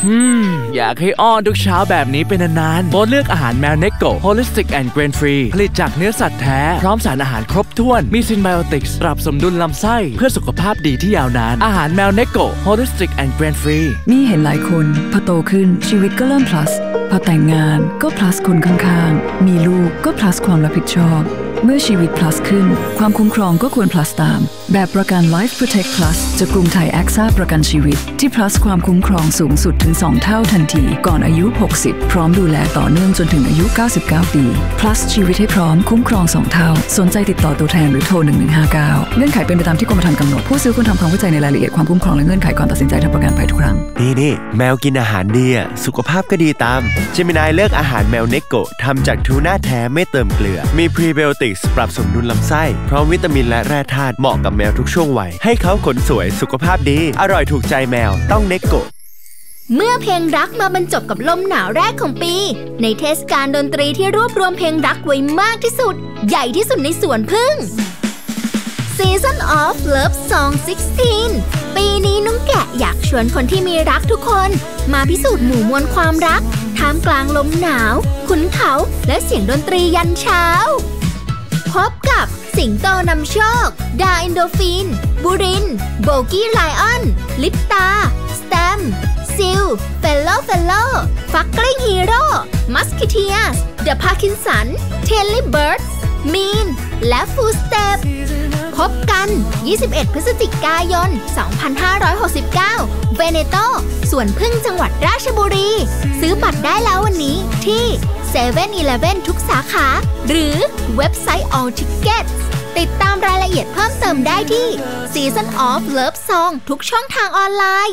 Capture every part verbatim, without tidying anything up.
ฮึมอยากให้อ้อนทุกเช้าแบบนี้เป็นนานๆโบเลือกอาหารแมวเนโก Holistic and Grain Free ผลิตจากเนื้อสัตว์แท้พร้อมสารอาหารครบถ้วนมีซินไบโอติกส์ปรับสมดุลลำไส้เพื่อสุขภาพดีที่ยาวนานอาหารแมวเนโก Holistic and Grain Free มีเห็นหลายคนพอโตขึ้นชีวิตก็เริ่ม plus พอแต่งงานก็ plus คนข้างๆมีลูกก็ plus ความรับผิดชอบเมื่อชีวิต plus ขึ้นความคุ้มครองก็ควร plus ตามแบบประกัน Life Protect Plus จากกรุงไทย แอคซ่า ประกันชีวิตที่ plus ความคุ้มครองสูงสุดถึงสองเท่าทันทีก่อนอายุหกสิบพร้อมดูแลต่อเนื่องจนถึงอายุเก้าสิบเก้าปี plus ชีวิตให้พร้อมคุ้มครองสองเท่าสนใจติดต่อตัวแทนหรือโทรหนึ่งหนึ่งห้าเก้าเงื่อนไขเป็นไปตามที่กรมธรรม์กำหนดผู้ซื้อควรทำความเข้าใจในรายละเอียดความคุ้มครองและเงื่อนไขก่อนตัดสินใจทำประกันภัยทุกครั้งนี่นี่แมวกินอาหารดีสุขภาพก็ดีตามเจมินายเลือกอาหารแมวเนโกะทำจากทูน่าแท้ไม่เติมเกลือมีพรีไบโอติกส์ปรับสมดุลลำไส้พร้อมวิตามินและแร่ธาตุเหมาะกับแมวทุกช่วงวัยให้เขาขนสวยสุขภาพดีอร่อยถูกใจแมวต้องเนโกะเมื่อเพลงรักมาบรรจบกับลมหนาวแรกของปีในเทศกาลดนตรีที่รวบรวมเพลงรักไว้มากที่สุดใหญ่ที่สุดในสวนผึ้ง Season of Love Song สิบหกปีนี้น้องแกะอยากชวนคนที่มีรักทุกคนมาพิสูจน์หมู่มวลความรักท่ามกลางลมหนาวขุนเขาและเสียงดนตรียันเช้าพบกับสิงโตนำโชคดาอินโดฟินบุรินโบกี้ไลออนลิปตาสแตมซิลเฟลโลเฟลโลฟักกลิ้งฮีโร่มัสคิเทียสเดอะพาร์คินสันเทลลี่เบิร์ดมีนและฟูสเตปพบกันยี่สิบเอ็ดพฤศจิกายนสองพันห้าร้อยหกสิบเก้าเวเนโตสวนผึ้งจังหวัดราชบุรีซื้อบัตรได้แล้ววันนี้ที่เซเว่นอีเลฟเว่นทุกสาขาหรือเว็บไซต์ All Tickets ติดตามรายละเอียดเพิ่มเติมได้ที่ Season of Love Song ทุกช่องทางออนไลน์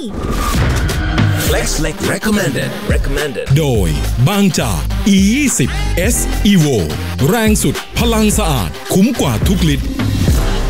Flex Recommended Recommended โดยบางจาก อี ยี่สิบ เอส Evo แรงสุดพลังสะอาดคุ้มกว่าทุกลิตร